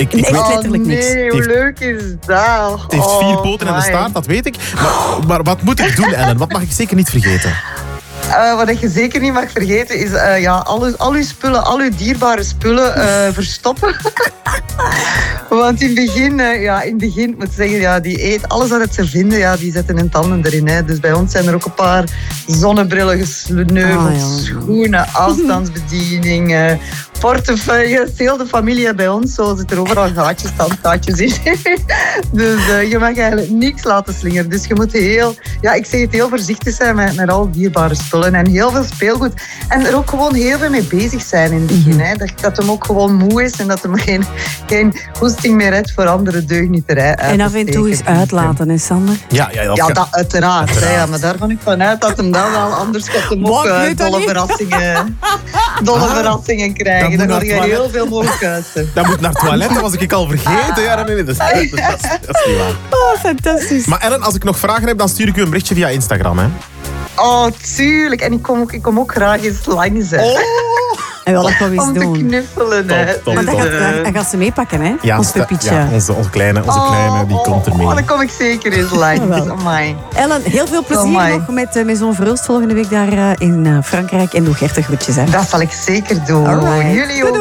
Ik echt weet, letterlijk niks. Nee, hoe leuk is dat? het heeft 4 poten en een staart, dat weet ik. Maar wat moet ik doen, Ellen? Wat mag ik zeker niet vergeten? Wat je zeker niet mag vergeten is al uw spullen, al uw dierbare spullen verstoppen. Want in het begin moet ik zeggen, die eet alles wat ze vinden, die zetten hun tanden erin. Hè. Dus bij ons zijn er ook een paar zonnebrillen gesneuveld, schoenen, afstandsbediening, portefeuille. Heel de familie bij ons, zo zit er overal gaatjes in. Dus je mag eigenlijk niks laten slingeren. Dus je moet heel voorzichtig zijn met al dierbare spullen. En heel veel speelgoed. En er ook gewoon heel veel mee bezig zijn in het begin. Hè. Dat hem ook gewoon moe is en dat hem geen goesting meer heeft voor andere deugnieterij. En af en toe eens uitlaten, hè, Sander? Ja, dat uiteraard. Hè, ja, maar daar ga ik vanuit dat hem dat wel anders gaat hem ook dolle verrassingen krijgen. Dan ga je heel veel mogen kuisen. Dat moet naar het toilet, dat was ik al vergeten. Ja, nee, dat is niet waar. Oh, fantastisch. Maar Ellen, als ik nog vragen heb, dan stuur ik u een berichtje via Instagram, hè? Oh, tuurlijk. En ik kom ook graag eens langs. Hè. En wel dat wel eens Om te doen. knuffelen. Hè. Top. Maar dat gaat ze meepakken, hè? Ja, ons pupietje. Ja, onze kleine, die komt er mee. Dan kom ik zeker eens langs. Amai. Ellen, heel veel plezier nog met Maison Verhulst volgende week daar in Frankrijk. En doe Gert de groetjes, hè. Dat zal ik zeker doen. Alright. Jullie ook.